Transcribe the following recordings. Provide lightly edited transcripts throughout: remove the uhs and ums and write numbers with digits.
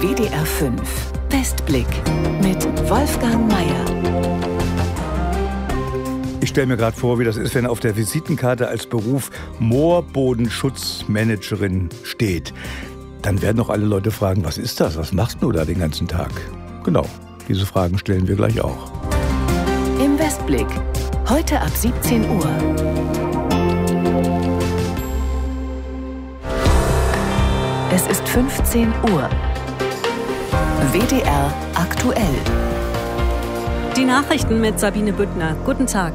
WDR 5 Westblick mit Wolfgang Meier. Ich stelle mir gerade vor, wie das ist, wenn auf der Visitenkarte als Beruf Moorbodenschutzmanagerin steht. Dann werden doch alle Leute fragen, was ist das? Was machst du da den ganzen Tag? Genau, diese Fragen stellen wir gleich auch. Im Westblick, heute ab 17 Uhr. Es ist 15 Uhr. WDR aktuell. Die Nachrichten mit Sabine Büttner. Guten Tag.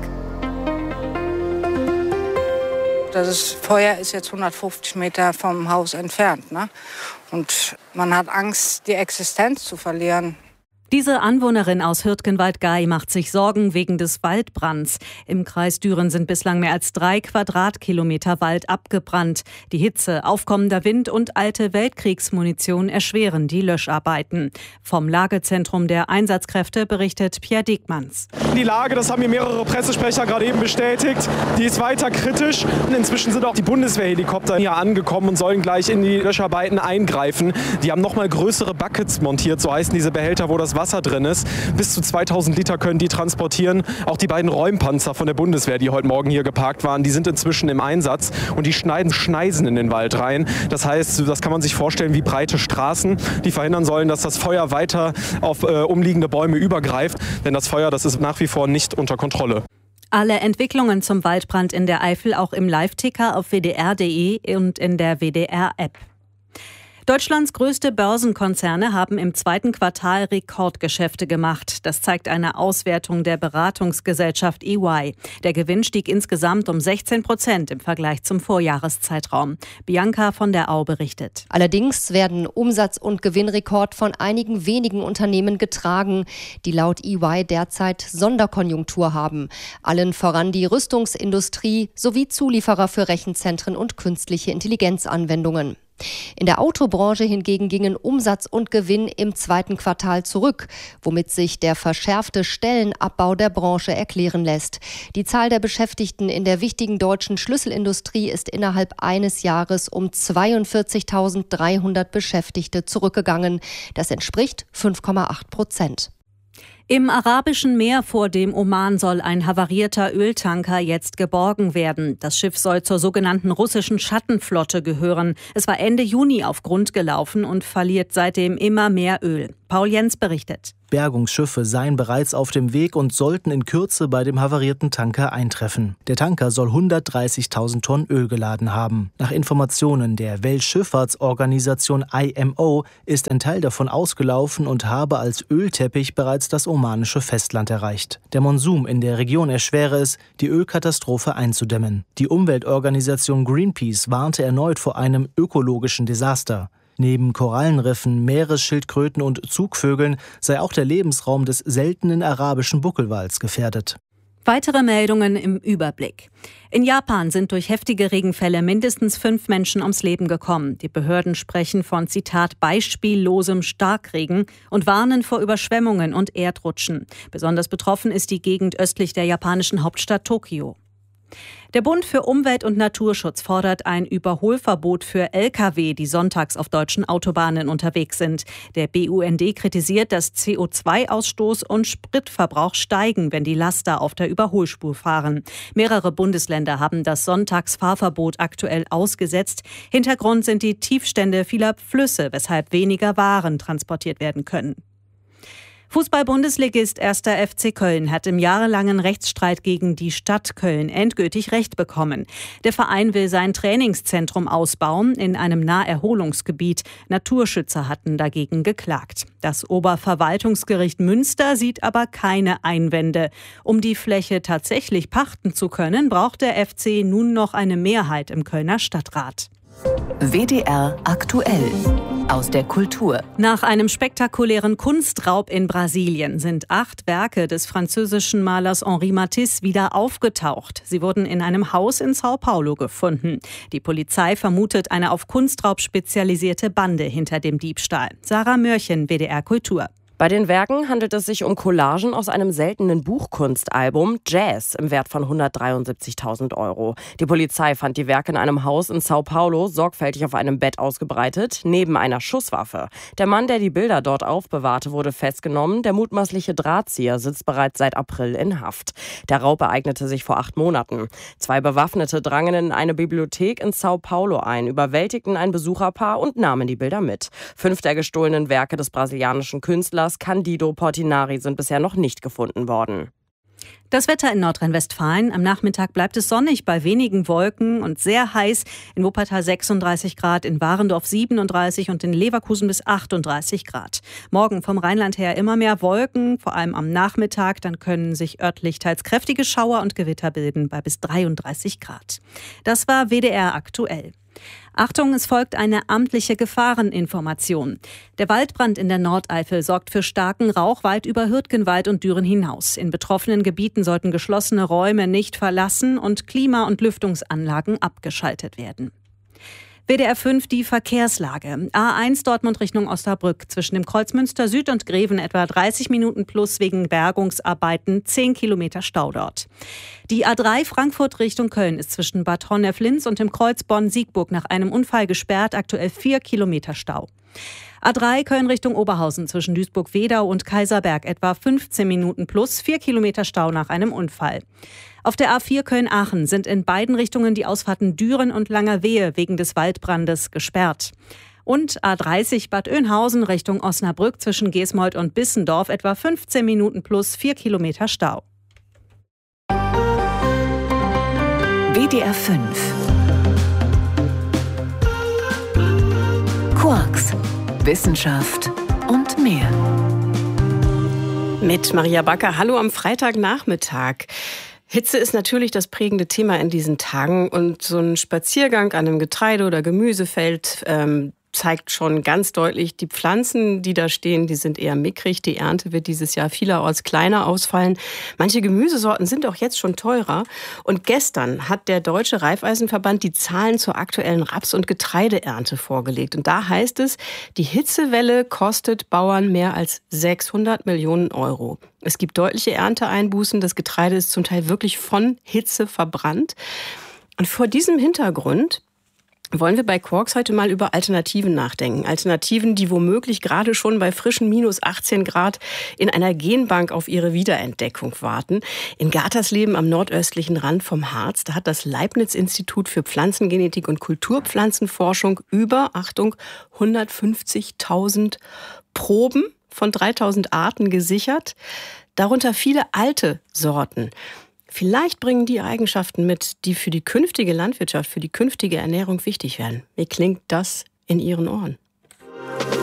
Das Feuer ist jetzt 150 Meter vom Haus entfernt, ne? Und man hat Angst, die Existenz zu verlieren. Diese Anwohnerin aus Hürtgenwald-Gaai macht sich Sorgen wegen des Waldbrands. Im Kreis Düren sind bislang mehr als 3 Quadratkilometer Wald abgebrannt. Die Hitze, aufkommender Wind und alte Weltkriegsmunition erschweren die Löscharbeiten. Vom Lagezentrum der Einsatzkräfte berichtet Pierre Diekmanns. Die Lage, das haben mir mehrere Pressesprecher gerade eben bestätigt, die ist weiter kritisch. Inzwischen sind auch die Bundeswehrhelikopter hier angekommen und sollen gleich in die Löscharbeiten eingreifen. Die haben nochmal größere Buckets montiert, so heißen diese Behälter, wo das Wasser drin ist. Bis zu 2000 Liter können die transportieren. Auch die beiden Räumpanzer von der Bundeswehr, die heute Morgen hier geparkt waren, die sind inzwischen im Einsatz und die schneiden Schneisen in den Wald rein. Das heißt, das kann man sich vorstellen wie breite Straßen, die verhindern sollen, dass das Feuer weiter auf umliegende Bäume übergreift. Denn das Feuer, das ist nach wie vor nicht unter Kontrolle. Alle Entwicklungen zum Waldbrand in der Eifel auch im Live-Ticker auf wdr.de und in der WDR-App. Deutschlands größte Börsenkonzerne haben im zweiten Quartal Rekordgeschäfte gemacht. Das zeigt eine Auswertung der Beratungsgesellschaft EY. Der Gewinn stieg insgesamt um 16% im Vergleich zum Vorjahreszeitraum. Bianca von der Au berichtet. Allerdings werden Umsatz- und Gewinnrekord von einigen wenigen Unternehmen getragen, die laut EY derzeit Sonderkonjunktur haben. Allen voran die Rüstungsindustrie sowie Zulieferer für Rechenzentren und künstliche Intelligenzanwendungen. In der Autobranche hingegen gingen Umsatz und Gewinn im zweiten Quartal zurück, womit sich der verschärfte Stellenabbau der Branche erklären lässt. Die Zahl der Beschäftigten in der wichtigen deutschen Schlüsselindustrie ist innerhalb eines Jahres um 42.300 Beschäftigte zurückgegangen. Das entspricht 5,8%. Im Arabischen Meer vor dem Oman soll ein havarierter Öltanker jetzt geborgen werden. Das Schiff soll zur sogenannten russischen Schattenflotte gehören. Es war Ende Juni auf Grund gelaufen und verliert seitdem immer mehr Öl. Paul Jens berichtet. Bergungsschiffe seien bereits auf dem Weg und sollten in Kürze bei dem havarierten Tanker eintreffen. Der Tanker soll 130.000 Tonnen Öl geladen haben. Nach Informationen der Weltschifffahrtsorganisation IMO ist ein Teil davon ausgelaufen und habe als Ölteppich bereits das omanische Festland erreicht. Der Monsun in der Region erschwere es, die Ölkatastrophe einzudämmen. Die Umweltorganisation Greenpeace warnte erneut vor einem ökologischen Desaster. Neben Korallenriffen, Meeresschildkröten und Zugvögeln sei auch der Lebensraum des seltenen arabischen Buckelwals gefährdet. Weitere Meldungen im Überblick. In Japan sind durch heftige Regenfälle mindestens 5 Menschen ums Leben gekommen. Die Behörden sprechen von, Zitat, beispiellosem Starkregen und warnen vor Überschwemmungen und Erdrutschen. Besonders betroffen ist die Gegend östlich der japanischen Hauptstadt Tokio. Der Bund für Umwelt und Naturschutz fordert ein Überholverbot für Lkw, die sonntags auf deutschen Autobahnen unterwegs sind. Der BUND kritisiert, dass CO2-Ausstoß und Spritverbrauch steigen, wenn die Laster auf der Überholspur fahren. Mehrere Bundesländer haben das Sonntagsfahrverbot aktuell ausgesetzt. Hintergrund sind die Tiefstände vieler Flüsse, weshalb weniger Waren transportiert werden können. Fußball-Bundesligist 1. FC Köln hat im jahrelangen Rechtsstreit gegen die Stadt Köln endgültig Recht bekommen. Der Verein will sein Trainingszentrum ausbauen in einem Naherholungsgebiet. Naturschützer hatten dagegen geklagt. Das Oberverwaltungsgericht Münster sieht aber keine Einwände. Um die Fläche tatsächlich pachten zu können, braucht der FC nun noch eine Mehrheit im Kölner Stadtrat. WDR aktuell aus der Kultur. Nach einem spektakulären Kunstraub in Brasilien sind 8 Werke des französischen Malers Henri Matisse wieder aufgetaucht. Sie wurden in einem Haus in São Paulo gefunden. Die Polizei vermutet eine auf Kunstraub spezialisierte Bande hinter dem Diebstahl. Sarah Mörchen, WDR Kultur. Bei den Werken handelt es sich um Collagen aus einem seltenen Buchkunstalbum Jazz im Wert von 173.000 €. Die Polizei fand die Werke in einem Haus in São Paulo sorgfältig auf einem Bett ausgebreitet, neben einer Schusswaffe. Der Mann, der die Bilder dort aufbewahrte, wurde festgenommen. Der mutmaßliche Drahtzieher sitzt bereits seit April in Haft. Der Raub ereignete sich vor 8 Monaten. 2 Bewaffnete drangen in eine Bibliothek in São Paulo ein, überwältigten ein Besucherpaar und nahmen die Bilder mit. 5 der gestohlenen Werke des brasilianischen Künstlers Candido Portinari sind bisher noch nicht gefunden worden. Das Wetter in Nordrhein-Westfalen. Am Nachmittag bleibt es sonnig bei wenigen Wolken und sehr heiß. In Wuppertal 36 Grad, in Warendorf 37 und in Leverkusen bis 38 Grad. Morgen vom Rheinland her immer mehr Wolken, vor allem am Nachmittag. Dann können sich örtlich teils kräftige Schauer und Gewitter bilden bei bis 33 Grad. Das war WDR aktuell. Achtung, es folgt eine amtliche Gefahreninformation. Der Waldbrand in der Nordeifel sorgt für starken Rauch weit über Hürtgenwald und Düren hinaus. In betroffenen Gebieten sollten geschlossene Räume nicht verlassen und Klima- und Lüftungsanlagen abgeschaltet werden. WDR 5 die Verkehrslage. A1 Dortmund Richtung Osnabrück. Zwischen dem Kreuz Münster Süd und Greven etwa 30 Minuten plus wegen Bergungsarbeiten, 10 Kilometer Stau dort. Die A3 Frankfurt Richtung Köln ist zwischen Bad Honnef-Linz und dem Kreuz Bonn-Siegburg nach einem Unfall gesperrt, aktuell 4 Kilometer Stau. A3 Köln Richtung Oberhausen zwischen Duisburg-Wedau und Kaiserberg etwa 15 Minuten plus 4 Kilometer Stau nach einem Unfall. Auf der A4 Köln-Aachen sind in beiden Richtungen die Ausfahrten Düren und Langerwehe wegen des Waldbrandes gesperrt. Und A30 Bad Oeynhausen Richtung Osnabrück zwischen Gesmold und Bissendorf etwa 15 Minuten plus 4 Kilometer Stau. WDR 5 Quarks, Wissenschaft und mehr. Mit Maria Backer. Hallo am Freitagnachmittag. Hitze ist natürlich das prägende Thema in diesen Tagen und so ein Spaziergang an einem Getreide- oder Gemüsefeld zeigt schon ganz deutlich, die Pflanzen, die da stehen, die sind eher mickrig. Die Ernte wird dieses Jahr vielerorts kleiner ausfallen. Manche Gemüsesorten sind auch jetzt schon teurer. Und gestern hat der Deutsche Raiffeisenverband die Zahlen zur aktuellen Raps- und Getreideernte vorgelegt. Und da heißt es, die Hitzewelle kostet Bauern mehr als 600 Millionen €. Es gibt deutliche Ernteeinbußen. Das Getreide ist zum Teil wirklich von Hitze verbrannt. Und vor diesem Hintergrund wollen wir bei Quarks heute mal über Alternativen nachdenken. Alternativen, die womöglich gerade schon bei frischen minus 18 Grad in einer Genbank auf ihre Wiederentdeckung warten. In Gartersleben am nordöstlichen Rand vom Harz, da hat das Leibniz-Institut für Pflanzengenetik und Kulturpflanzenforschung über, Achtung, 150.000 Proben von 3.000 Arten gesichert, darunter viele alte Sorten. Vielleicht bringen die Eigenschaften mit, die für die künftige Landwirtschaft, für die künftige Ernährung wichtig werden. Wie klingt das in Ihren Ohren?